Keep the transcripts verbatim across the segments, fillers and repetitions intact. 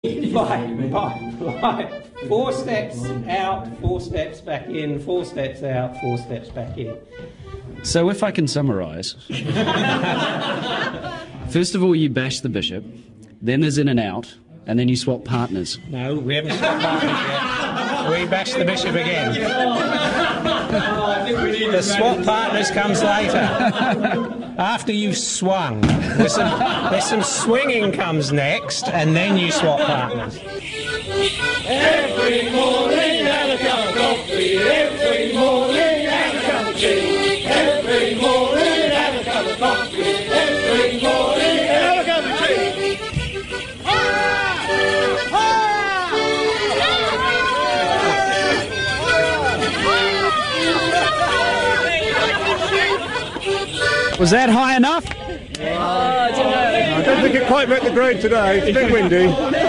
Right, right, right. Four steps out, four steps back in, four steps out, four steps back in. So if I can summarise, first of all you bash the bishop, then there's in and out, and then you swap partners. No, we haven't swapped partners yet. We bash the bishop again. The swap partners comes later. After you've swung. There's some, there's some swinging comes next, and then you swap partners. Every morning have a cup of coffee. Every morning have a cup of tea. Every morning have a cup of coffee. Every morning have a cup of tea. Was that high enough? Oh, I don't know. I don't think it quite met the grade today. It's a bit windy.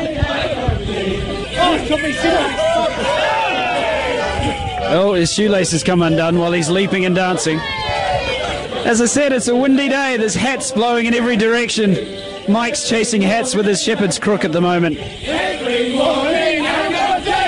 Oh, his shoelaces come undone while he's leaping and dancing. As I said, it's a windy day. There's hats blowing in every direction. Mike's chasing hats with his shepherd's crook at the moment. Every morning and a day.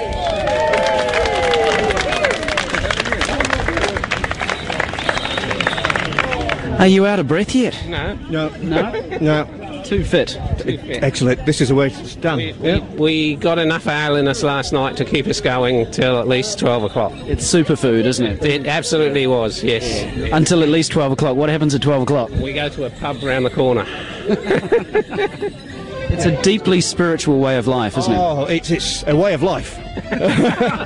Are you out of breath yet? No. No. No? No. Too fit. Too fit. Excellent. This is the way it's done. We, we, we got enough ale in us last night to keep us going till at least twelve o'clock. It's superfood, isn't it? It absolutely was, yes. Until at least twelve o'clock. What happens at twelve o'clock? We go to a pub round the corner. It's a deeply spiritual way of life, isn't it? Oh, it's, it's a way of life.